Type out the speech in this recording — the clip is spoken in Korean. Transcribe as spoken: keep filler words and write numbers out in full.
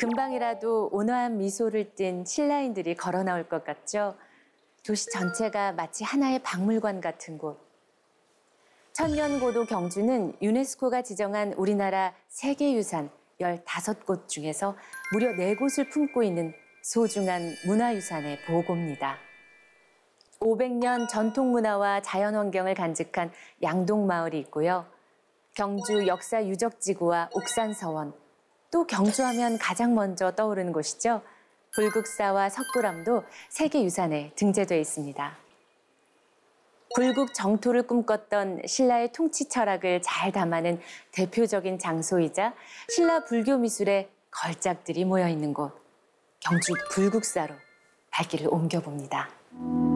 금방이라도 온화한 미소를 띤 신라인들이 걸어 나올 것 같죠? 도시 전체가 마치 하나의 박물관 같은 곳. 천년고도 경주는 유네스코가 지정한 우리나라 세계유산 열다섯 곳 중에서 무려 네 곳을 품고 있는 소중한 문화유산의 보고입니다. 오백 년 전통 문화와 자연환경을 간직한 양동마을이 있고요. 경주 역사 유적지구와 옥산서원, 또 경주하면 가장 먼저 떠오르는 곳이죠. 불국사와 석굴암도 세계유산에 등재되어 있습니다. 불국 정토를 꿈꿨던 신라의 통치 철학을 잘 담아낸 대표적인 장소이자 신라 불교 미술의 걸작들이 모여 있는 곳, 경주 불국사로 발길을 옮겨봅니다.